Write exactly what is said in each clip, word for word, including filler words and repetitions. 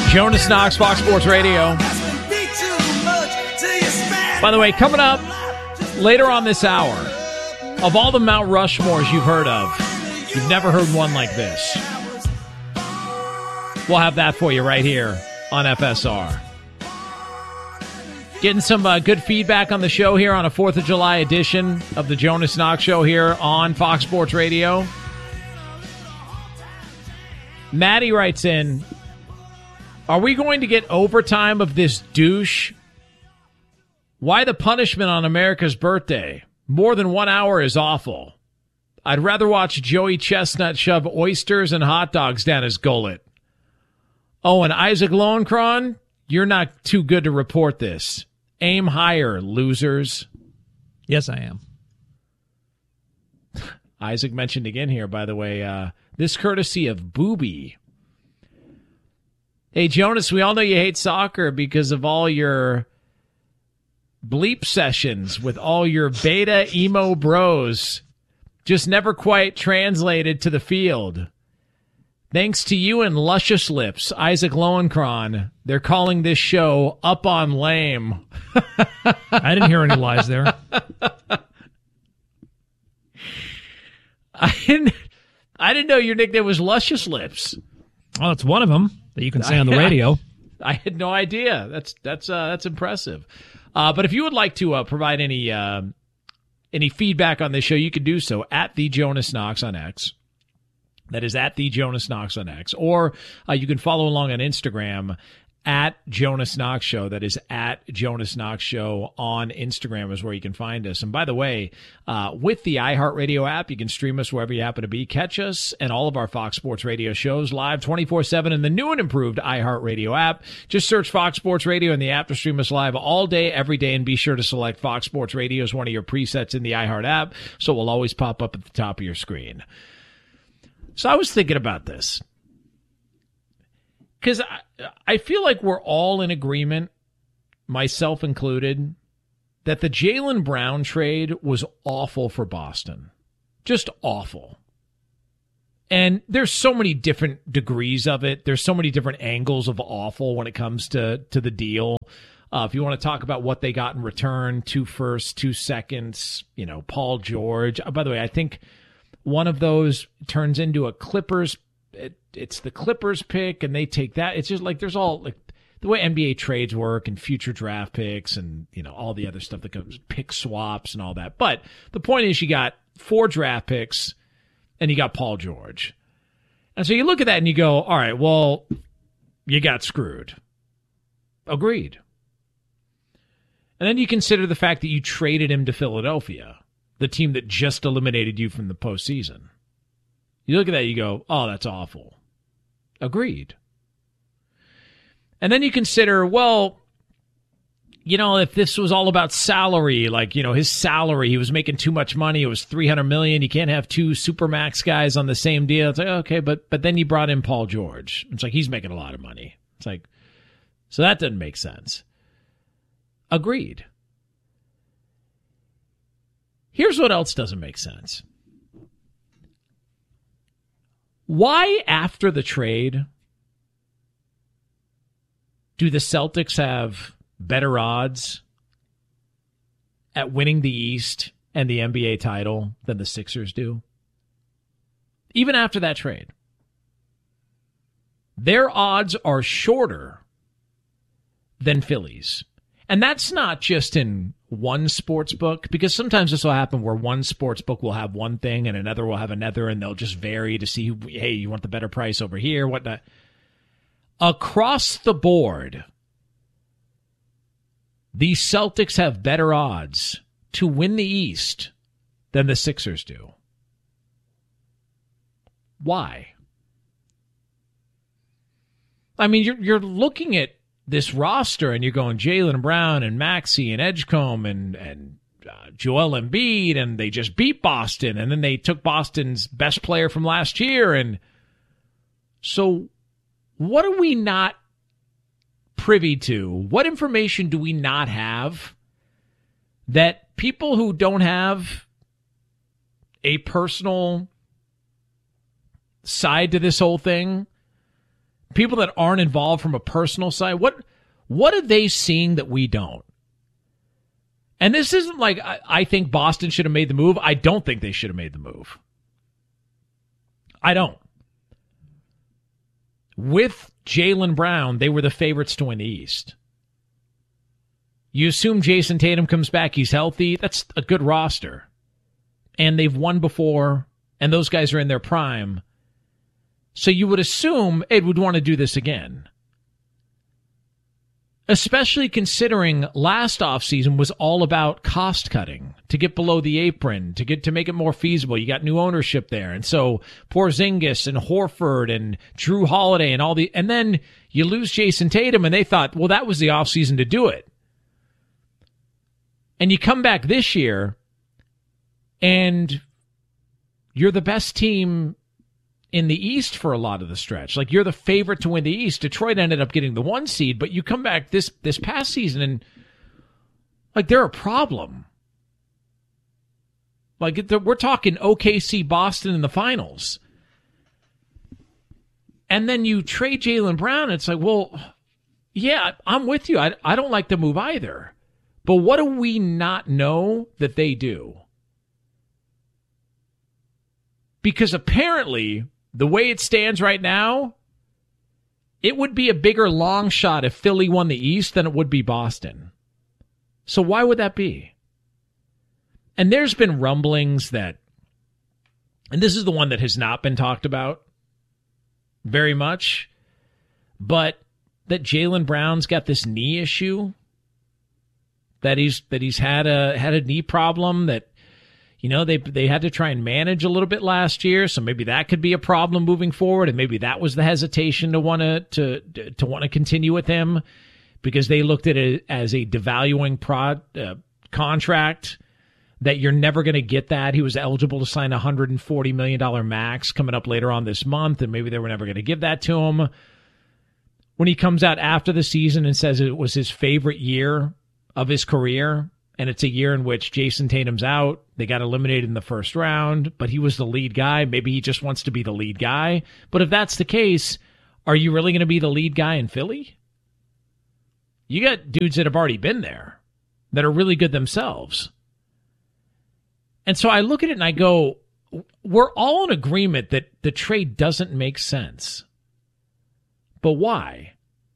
Jonas Knox, Fox Sports Radio. By the way, coming up later on this hour, of all the Mount Rushmores you've heard of, you've never heard one like this. We'll have that for you right here on F S R. Getting some uh, good feedback on the show here on a fourth of July edition of the Jonas Knox Show here on Fox Sports Radio. Maddie writes in, are we going to get overtime of this douche? Why the punishment on America's birthday? More than one hour is awful. I'd rather watch Joey Chestnut shove oysters and hot dogs down his gullet. Oh, and Isaac Lowenkron, you're not too good to report this. Aim higher, losers. Yes, I am. Isaac mentioned again here, by the way, uh, this courtesy of Booby. Hey, Jonas, we all know you hate soccer because of all your bleep sessions with all your beta emo bros. Just never quite translated to the field. Thanks to you and Luscious Lips, Isaac Lowenkron, they're calling this show Up on Lame. I didn't hear any lies there. I didn't, I didn't know your nickname was Luscious Lips. Well, it's one of them that you can say on the radio. I had no idea. That's that's uh, that's impressive. Uh, but if you would like to uh, provide any uh, any feedback on this show, you can do so at the Jonas Knox on X. That is at the Jonas Knox on X. Or uh, you can follow along on Instagram at Jonas Knox Show. That is at Jonas Knox Show on Instagram is where you can find us. And by the way, uh, with the iHeartRadio app, you can stream us wherever you happen to be. Catch us and all of our Fox Sports Radio shows live twenty-four seven in the new and improved iHeartRadio app. Just search Fox Sports Radio in the app to stream us live all day, every day, and be sure to select Fox Sports Radio as one of your presets in the iHeart app, so it will always pop up at the top of your screen. So I was thinking about this. Because I, I feel like we're all in agreement, myself included, that the Jaylen Brown trade was awful for Boston. Just awful. And there's so many different degrees of it. There's so many different angles of awful when it comes to, to the deal. Uh, if you want to talk about what they got in return, two firsts, two seconds, you know, Paul George. Uh, by the way, I think one of those turns into a Clippers It, it's the Clippers pick, and they take that. It's just like there's all like the way N B A trades work and future draft picks and, you know, all the other stuff that comes, pick swaps and all that. But the point is you got four draft picks and you got Paul George. And so you look at that and you go, all right, well, you got screwed. Agreed. And then you consider the fact that you traded him to Philadelphia, the team that just eliminated you from the postseason. You look at that, you go, oh, that's awful. Agreed. And then you consider, well, you know, if this was all about salary, like, you know, his salary, he was making too much money. It was three hundred million dollars. You can't have two Supermax guys on the same deal. It's like, okay, but but then you brought in Paul George. It's like, he's making a lot of money. It's like, so that doesn't make sense. Agreed. Here's what else doesn't make sense. Why, after the trade, do the Celtics have better odds at winning the East and the N B A title than the Sixers do? Even after that trade. Their odds are shorter than Philly's. And that's not just in one sports book, because sometimes this will happen where one sports book will have one thing and another will have another, and they'll just vary to see, hey, you want the better price over here, whatnot. Across the board, the Celtics have better odds to win the East than the Sixers do. Why? I mean, you're you're looking at this roster, and you're going Jaylen Brown and Maxey and Edgecombe and and uh, Joel Embiid, and they just beat Boston, and then they took Boston's best player from last year. And so what are we not privy to? What information do we not have that people who don't have a personal side to this whole thing, people that aren't involved from a personal side, what what are they seeing that we don't? And this isn't like I, I think Boston should have made the move. I don't think they should have made the move. I don't. With Jaylen Brown, they were the favorites to win the East. You assume Jason Tatum comes back, he's healthy. That's a good roster. And they've won before, and those guys are in their prime. So you would assume Ed would want to do this again. Especially considering last offseason was all about cost cutting to get below the apron, to get to make it more feasible. You got new ownership there. And so Porzingis and Horford and Drew Holiday and all the, and then you lose Jason Tatum and they thought, well, that was the offseason to do it. And you come back this year and you're the best team in the East for a lot of the stretch. Like, you're the favorite to win the East. Detroit ended up getting the one seed, but you come back this this past season and, like, they're a problem. Like, we're talking O K C, Boston in the finals. And then you trade Jaylen Brown, it's like, well, yeah, I'm with you. I, I don't like the move either. But what do we not know that they do? Because apparently, the way it stands right now, it would be a bigger long shot if Philly won the East than it would be Boston. So why would that be? And there's been rumblings that, and this is the one that has not been talked about very much, but that Jaylen Brown's got this knee issue, that he's that he's had a had a knee problem that, you know, they they had to try and manage a little bit last year, so maybe that could be a problem moving forward, and maybe that was the hesitation to want to to to want to continue with him, because they looked at it as a devaluing prod, uh, contract that you're never going to get that. He was eligible to sign a one hundred forty million dollars max coming up later on this month, and maybe they were never going to give that to him. When he comes out after the season and says it was his favorite year of his career, and it's a year in which Jason Tatum's out, they got eliminated in the first round, but he was the lead guy. Maybe he just wants to be the lead guy. But if that's the case, are you really going to be the lead guy in Philly? You got dudes that have already been there that are really good themselves. And so I look at it and I go, we're all in agreement that the trade doesn't make sense. But why?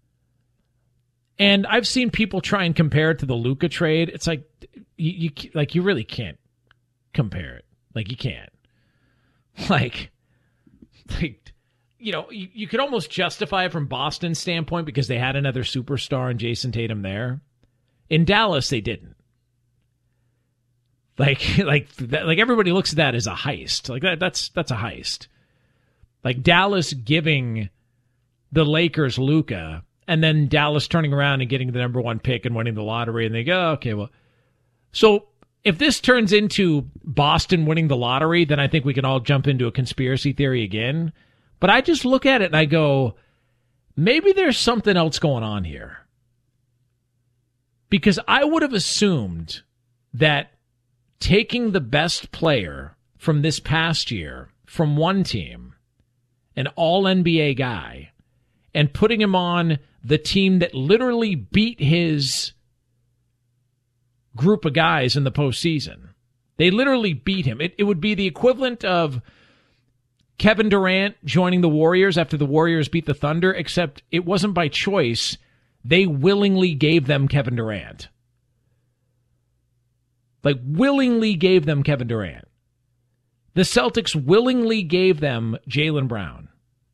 And I've seen people try and compare it to the Luka trade. It's like, you, you like you really can't compare it. Like, you can't. Like, like you know, you, you could almost justify it from Boston's standpoint because they had another superstar in Jason Tatum there. In Dallas, they didn't. Like, like, that, like everybody looks at that as a heist. Like that, that's that's a heist. Like Dallas giving the Lakers Luka, and then Dallas turning around and getting the number one pick and winning the lottery, and they go, okay, well. So if this turns into Boston winning the lottery, then I think we can all jump into a conspiracy theory again. But I just look at it and I go, maybe there's something else going on here. Because I would have assumed that taking the best player from this past year from one team, an all N B A guy, and putting him on the team that literally beat his group of guys in the postseason. They literally beat him. It, it would be the equivalent of Kevin Durant joining the Warriors after the Warriors beat the Thunder, except it wasn't by choice. They willingly gave them Kevin Durant. Like, willingly gave them Kevin Durant. The Celtics willingly gave them Jaylen Brown.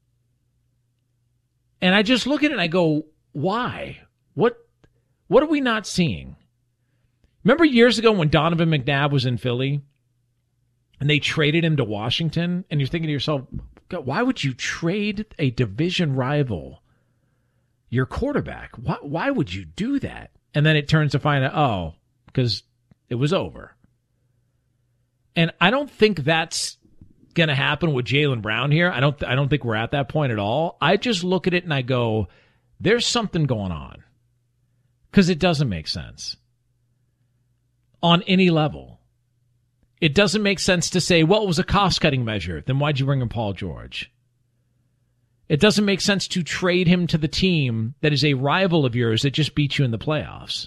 And I just look at it and I go, why? What what are we not seeing? Remember years ago when Donovan McNabb was in Philly and they traded him to Washington? And you're thinking to yourself, God, why would you trade a division rival your quarterback? Why, why would you do that? And then it turns to find out, oh, because it was over. And I don't think that's going to happen with Jaylen Brown here. I don't I don't think we're at that point at all. I just look at it and I go, there's something going on. Because it doesn't make sense. On any level. It doesn't make sense to say, well, it was a cost-cutting measure. Then why'd you bring in Paul George? It doesn't make sense to trade him to the team that is a rival of yours that just beat you in the playoffs.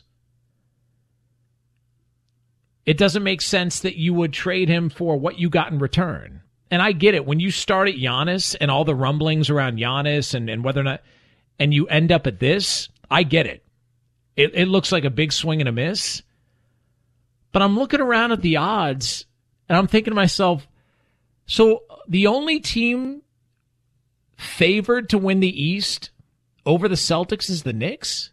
It doesn't make sense that you would trade him for what you got in return. And I get it. When you start at Giannis and all the rumblings around Giannis and, and whether or not, and you end up at this, I get it. It, it looks like a big swing and a miss. But I'm looking around at the odds and I'm thinking to myself, so the only team favored to win the East over the Celtics is the Knicks?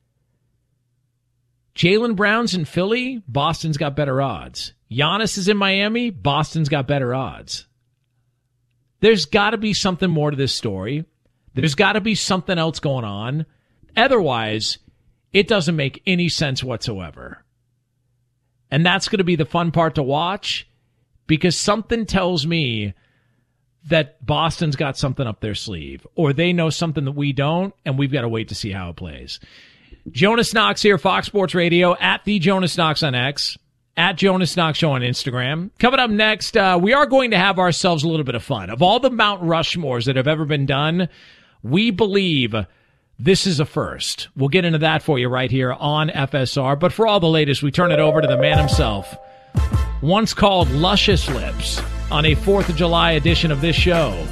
Jaylen Brown's in Philly, Boston's got better odds. Giannis is in Miami, Boston's got better odds. There's got to be something more to this story. There's got to be something else going on. Otherwise, it doesn't make any sense whatsoever. And that's going to be the fun part to watch, because something tells me that Boston's got something up their sleeve, or they know something that we don't, and we've got to wait to see how it plays. Jonas Knox here, Fox Sports Radio, at the Jonas Knox on X, at Jonas Knox Show on Instagram. Coming up next, uh, we are going to have ourselves a little bit of fun. Of all the Mount Rushmores that have ever been done, we believe this is a first. We'll get into that for you right here on F S R. But for all the latest, we turn it over to the man himself, once called Luscious Lips, on a fourth of July edition of this show.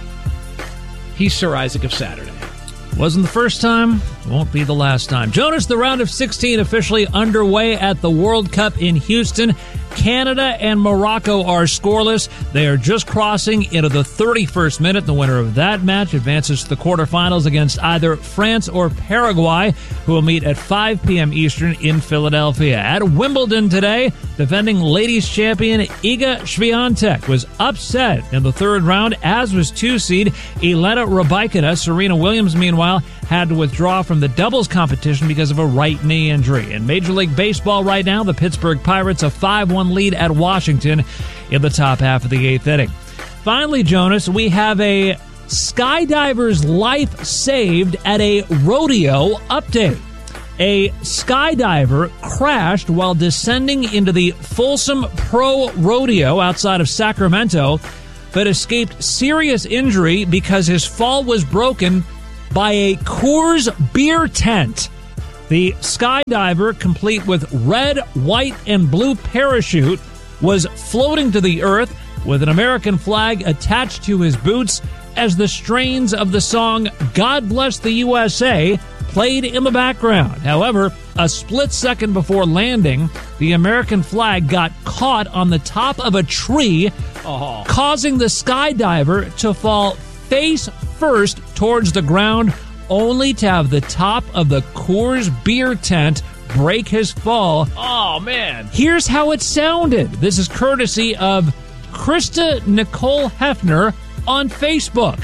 He's Sir Isaac of Saturday. Wasn't the first time, won't be the last time. Jonas, the round of sixteen officially underway at the World Cup in Houston. Canada and Morocco are scoreless. They are just crossing into the thirty-first minute. The winner of that match advances to the quarterfinals against either France or Paraguay, who will meet at five p.m. Eastern in Philadelphia. At Wimbledon today, defending ladies champion Iga Swiatek was upset in the third round, as was two-seed Elena Rybakina. Serena Williams, meanwhile, had to withdraw from the doubles competition because of a right knee injury. In Major League Baseball right now, the Pittsburgh Pirates a five one lead at Washington in the top half of the eighth inning. Finally, Jonas, we have a skydiver's life saved at a rodeo update. A skydiver crashed while descending into the Folsom Pro Rodeo outside of Sacramento, but escaped serious injury because his fall was broken by a Coors beer tent. The skydiver, complete with red, white, and blue parachute, was floating to the earth with an American flag attached to his boots as the strains of the song God Bless the U S A played in the background. However, a split second before landing, the American flag got caught on the top of a tree, oh. causing the skydiver to fall face first towards the ground, only to have the top of the Coors beer tent break his fall. Oh, man. Here's how it sounded. This is courtesy of Krista Nicole Hefner on Facebook.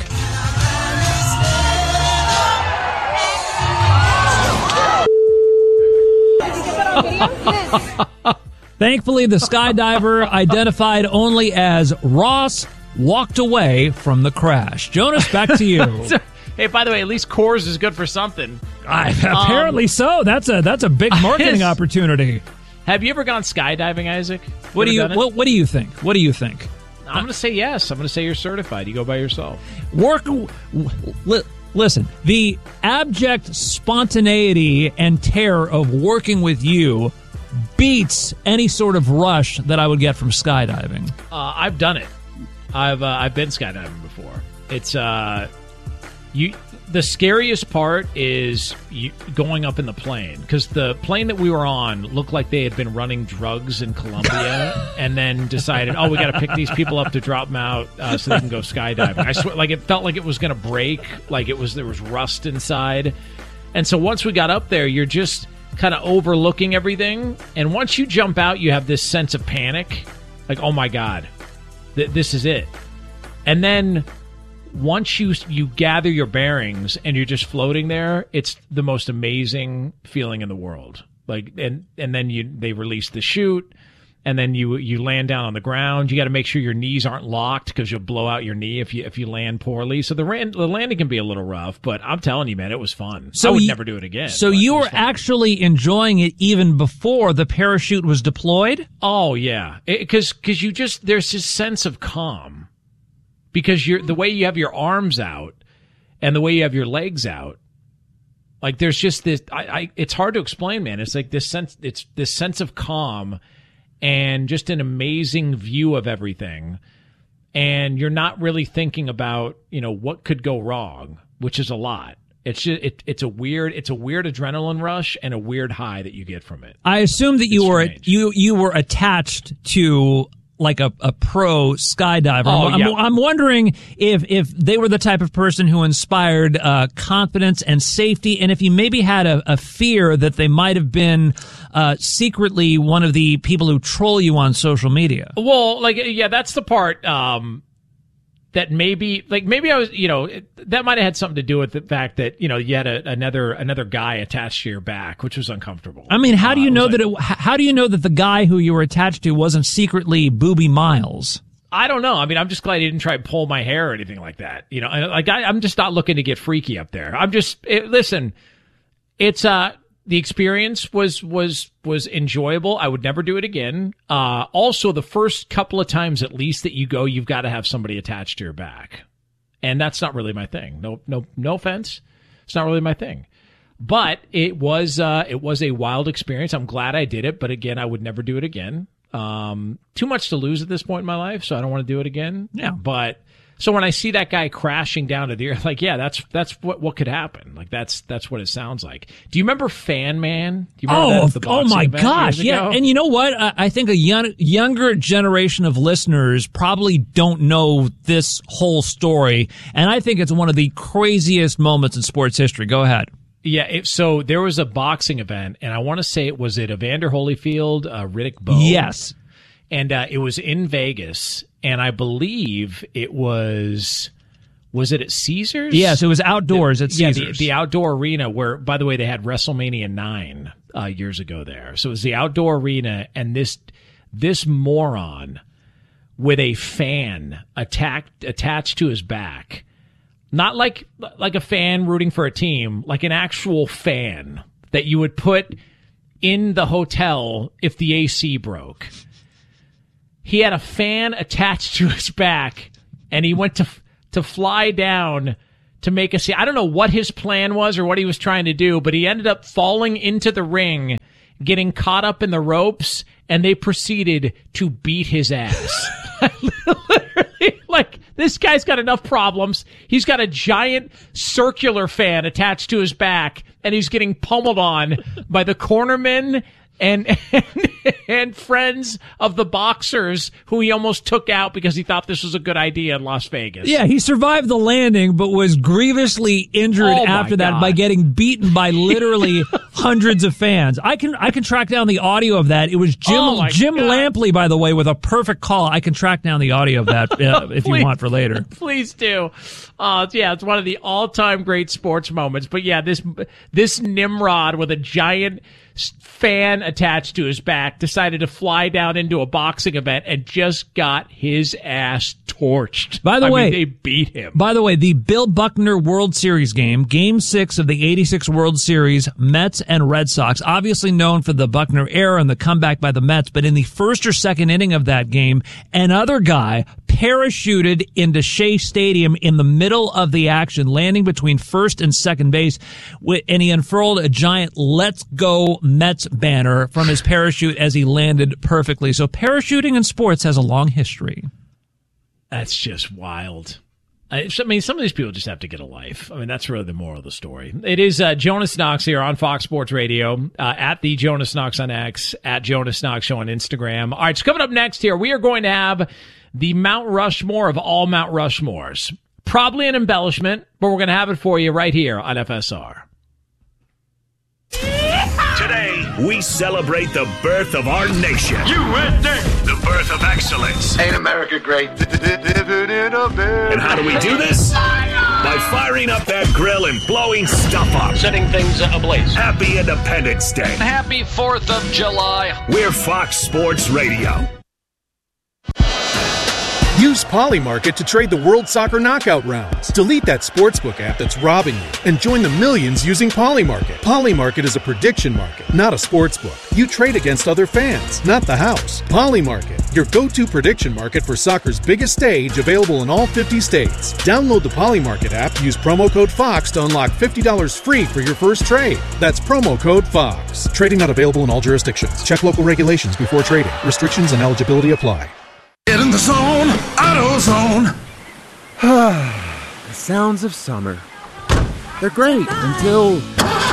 Thankfully, the skydiver, identified only as Ross, walked away from the crash. Jonas, back to you. Hey, by the way, at least Coors is good for something. I, apparently um, so. That's a that's a big marketing opportunity. Have you ever gone skydiving, Isaac? What do you what, what do you think? What do you think? I'm going to say yes. I'm going to say you're certified. You go by yourself. Work. Li, listen, the abject spontaneity and terror of working with you beats any sort of rush that I would get from skydiving. Uh, I've done it. I've uh, I've been skydiving before. It's uh, you. The scariest part is you, going up in the plane, because the plane that we were on looked like they had been running drugs in Colombia and then decided, oh, we got to pick these people up to drop them out uh, so they can go skydiving. I swear, like it felt like it was going to break, like it was there was rust inside. And so once we got up there, you're just kind of overlooking everything. And once you jump out, you have this sense of panic, like, oh my God, th- this is it. And then once you you gather your bearings and you're just floating there, it's the most amazing feeling in the world. Like, and and then you they release the chute, and then you you land down on the ground. You got to make sure your knees aren't locked because you'll blow out your knee if you if you land poorly. So the ran, the landing can be a little rough, but I'm telling you, man, it was fun. So I would you, never do it again. So you were actually enjoying it even before the parachute was deployed? Oh yeah, because because you just there's this sense of calm. Because you're the way you have your arms out, and the way you have your legs out. Like there's just this, I, I, it's hard to explain, man. It's like this sense, it's this sense of calm and just an amazing view of everything. And you're not really thinking about, you know, what could go wrong, which is a lot. It's just, it, it's a weird, it's a weird adrenaline rush and a weird high that you get from it. I assume that you it's were, strange. you, you were attached to like a, a pro skydiver. Oh, I'm, yeah. I'm, I'm wondering if, if they were the type of person who inspired uh, confidence and safety, and if you maybe had a, a fear that they might have been uh, secretly one of the people who troll you on social media. Well, like, yeah, that's the part um, that maybe, like, maybe I was, you know, it, that might have had something to do with the fact that, you know, you had a, another another guy attached to your back, which was uncomfortable. I mean, how do you uh, know it that? like, It, how do you know that the guy who you were attached to wasn't secretly Booby Miles? I don't know. I mean, I'm just glad he didn't try to pull my hair or anything like that. You know, I- like I, I'm just not looking to get freaky up there. I'm just it, listen. It's uh the experience was was was enjoyable. I would never do it again. Uh, also, the first couple of times at least that you go, you've got to have somebody attached to your back, and that's not really my thing. No, no, no offense. It's not really my thing. But it was uh, it was a wild experience. I'm glad I did it, but again, I would never do it again. Um, too much to lose at this point in my life, so I don't want to do it again. Yeah. But so when I see that guy crashing down to the earth, like, yeah, that's that's what what could happen. Like that's that's what it sounds like. Do you remember Fan Man? Do you remember Oh, that at the oh boxing my event gosh, years yeah. ago? And you know what? I, I think a young, younger generation of listeners probably don't know this whole story, and I think it's one of the craziest moments in sports history. Go ahead. Yeah, it, so there was a boxing event, and I want to say it was at Evander Holyfield, uh, Riddick Bowe. Yes. And uh, it was in Vegas, and I believe it was, was it at Caesars? Yes, it was outdoors at Yeah, Caesars. the, the outdoor arena where, by the way, they had WrestleMania nine uh, years ago there. So it was the outdoor arena, and this this moron with a fan attacked, attached to his back. Not like like a fan rooting for a team, like an actual fan that you would put in the hotel if the A C broke. He had a fan attached to his back, and he went to to fly down to make a scene. I don't know what his plan was or what he was trying to do, but he ended up falling into the ring, getting caught up in the ropes, and they proceeded to beat his ass. Literally, like, this guy's got enough problems. He's got a giant circular fan attached to his back, and he's getting pummeled on by the cornermen and, and and friends of the boxers who he almost took out because he thought this was a good idea in Las Vegas. Yeah, he survived the landing, but was grievously injured Oh, my after that God. by getting beaten by literally hundreds of fans. I can I can track down the audio of that. It was Jim Oh, my Jim God. Lampley, by the way, with a perfect call. I can track down the audio of that uh, if you Please. want for later. Please do. Uh, yeah, it's one of the all-time great sports moments. But yeah, this this Nimrod with a giant s- fan attached to his back decided to fly down into a boxing event and just got his ass torched. By the I way- mean, they beat him. By the way, the Bill Buckner World Series game, Game six of the eighty-six World Series, Mets and Red Sox, obviously known for the Buckner era and the comeback by the Mets, but in the first or second inning of that game, another guy parachuted into Shea Stadium in the middle of the action, landing between first and second base, wi- and he unfurled a giant "Let's Go Mets" banner from his parachute as he landed perfectly. So parachuting in sports has a long history. That's just wild. I I mean, some of these people just have to get a life. I mean, that's really the moral of the story. It is uh, Jonas Knox here on Fox Sports Radio, uh, at the Jonas Knox on X, at Jonas Knox Show on Instagram. All right, so coming up next here, we are going to have the Mount Rushmore of all Mount Rushmores. Probably an embellishment, but we're going to have it for you right here on F S R. Today, we celebrate the birth of our nation. U S A. The birth of excellence. Ain't America great? And how do we do this? By firing up that grill and blowing stuff up. Setting things ablaze. Happy Independence Day. Happy fourth of July. We're Fox Sports Radio. Use Polymarket to trade the World Soccer Knockout rounds. Delete that sportsbook app that's robbing you and join the millions using Polymarket. Polymarket is a prediction market, not a sportsbook. You trade against other fans, not the house. Polymarket. your go-to prediction market for soccer's biggest stage, available in all fifty states. Download the Polymarket app, use promo code FOX to unlock fifty dollars free for your first trade. That's promo code FOX. Trading not available in all jurisdictions. Check local regulations before trading. Restrictions and eligibility apply. Get in the zone, AutoZone. The sounds of summer. They're great until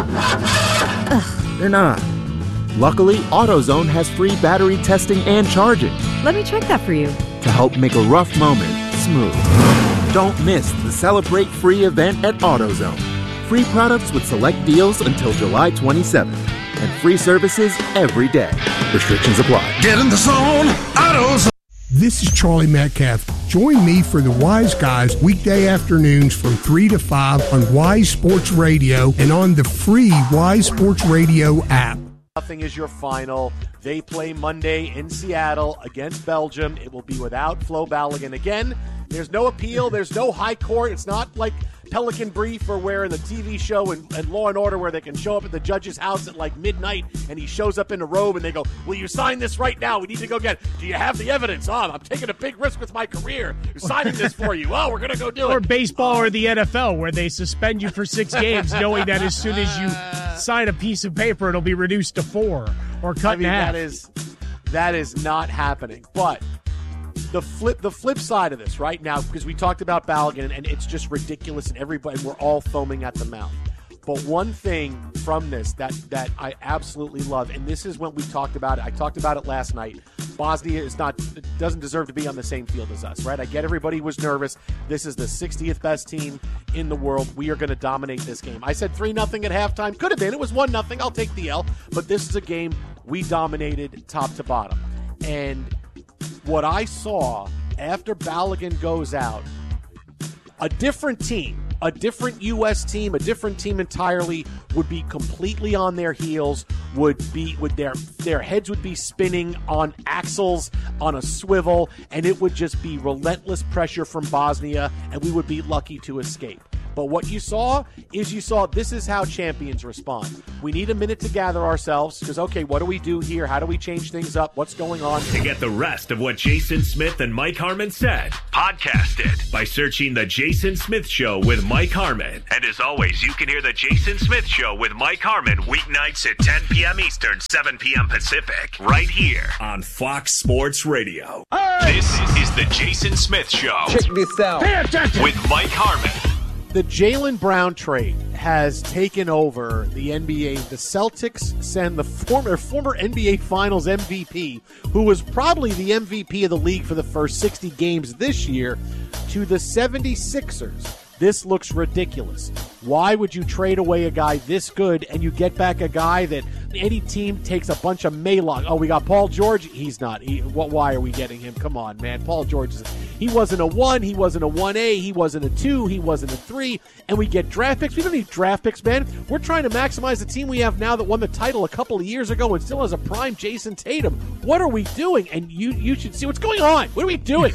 Ugh, they're not. Luckily, AutoZone has free battery testing and charging Let me check that for you. to help make a rough moment smooth. Don't miss the Celebrate Free event at AutoZone. Free products with select deals until July twenty-seventh. And free services every day. Restrictions apply. Get in the zone, AutoZone. This is Charlie Metcalf. Join me for the Wise Guys weekday afternoons from three to five on Wise Sports Radio and on the free Wise Sports Radio app. Nothing is your final. They play Monday in Seattle against Belgium. It will be without Flo Balogun again. There's no appeal. There's no high court. It's not like Pelican Brief or where in the T V show and, and Law and Order where they can show up at the judge's house at like midnight and he shows up in a robe and they go, will you sign this right now? We need to go get it. Do you have the evidence? Oh, I'm taking a big risk with my career. We're signing this for you. Oh, we're going to go do it. Or baseball or the N F L where they suspend you for six games knowing that as soon as you sign a piece of paper, it'll be reduced to four or cut I mean, in half. That is, that is not happening. But the flip the flip side of this right now, because we talked about Balogun and it's just ridiculous and everybody, we're all foaming at the mouth. But one thing from this that, that I absolutely love, and this is when we talked about it. I talked about it last night. Bosnia is not doesn't deserve to be on the same field as us, right? I get everybody was nervous. This is the sixtieth best team in the world. We are going to dominate this game. I said three nothing at halftime. Could have been. It was one nothing. I'll take the L. But this is a game we dominated top to bottom. And what I saw after Balogun goes out, a different team, a different U S team, a different team entirely would be completely on their heels, would be would their their heads would be spinning on axles on a swivel, and it would just be relentless pressure from Bosnia, and we would be lucky to escape. But what you saw is you saw this is how champions respond. We need a minute to gather ourselves because, okay, what do we do here? How do we change things up? What's going on? To get the rest of what Jason Smith and Mike Harmon said, podcast it by searching The Jason Smith Show with Mike Harmon. And as always, you can hear The Jason Smith Show with Mike Harmon weeknights at ten p.m. Eastern, seven p.m. Pacific, right here on Fox Sports Radio. Hey! This is The Jason Smith Show. Check this out. With Mike Harmon. The Jaylen Brown trade has taken over the N B A. The Celtics send the former former N B A Finals M V P, who was probably the M V P of the league for the first sixty games this year, to the seventy-sixers. This looks ridiculous. Why would you trade away a guy this good and you get back a guy that any team takes a bunch of Maylog? Oh, we got Paul George. He's not. He, what? Why are we getting him? Come on, man. Paul George is. He wasn't a one. He wasn't a one A. He wasn't a two. He wasn't a three. And we get draft picks. We don't need draft picks, man. We're trying to maximize the team we have now that won the title a couple of years ago and still has a prime Jason Tatum. What are we doing? And you you should see what's going on. What are we doing?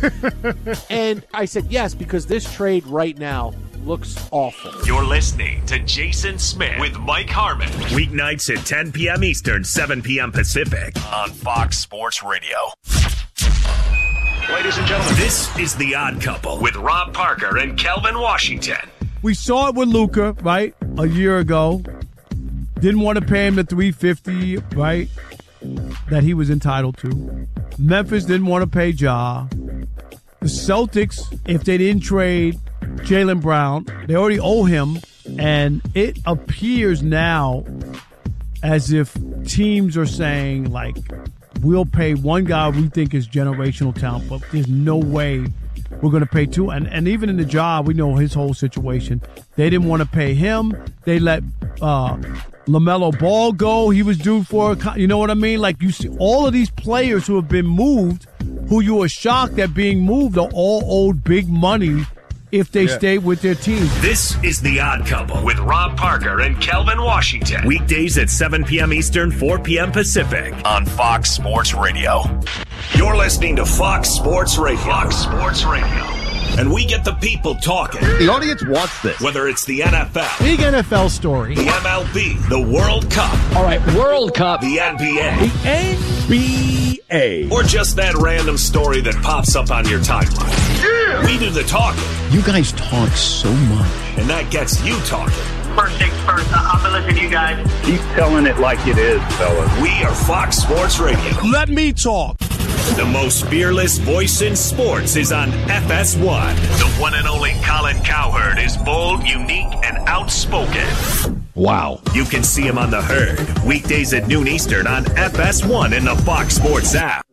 And I said yes because this trade right now looks awful. You're listening to Jason Smith with Mike Harmon. Weeknights at ten p.m. Eastern, seven p.m. Pacific on Fox Sports Radio. Ladies and gentlemen, this is The Odd Couple with Rob Parker and Kelvin Washington. We saw it with Luka, right, a year ago. Didn't want to pay him the three hundred fifty dollars, right, that he was entitled to. Memphis didn't want to pay Ja. The Celtics, if they didn't trade Jaylen Brown, they already owe him, and it appears now as if teams are saying, like, we'll pay one guy we think is generational talent, but there's no way we're going to pay two. And, and even in the job, we know his whole situation. They didn't want to pay him. They let uh, LaMelo Ball go. He was due for a, you know what I mean? Like, you see all of these players who have been moved, who you were shocked at being moved, are all owed big money if they yeah. stay with their team. This is The Odd Couple with Rob Parker and Kelvin Washington. Weekdays at seven p.m. Eastern, four p.m. Pacific on Fox Sports Radio. You're listening to Fox Sports Radio. Fox Sports Radio. And we get the people talking. The audience wants this. Whether it's the N F L, big N F L story, the M L B, the World Cup. All right, World Cup. The N B A. The N B A. Or just that random story that pops up on your timeline. Yeah! We do the talking. You guys talk so much. And that gets you talking. First things first, I'll be listening to you guys. Keep telling it like it is, fellas. We are Fox Sports Radio. Let me talk. The most fearless voice in sports is on F S one. The one and only Colin Cowherd is bold, unique, and outspoken. Wow. You can see him on The Herd, weekdays at noon Eastern on F S one in the Fox Sports app.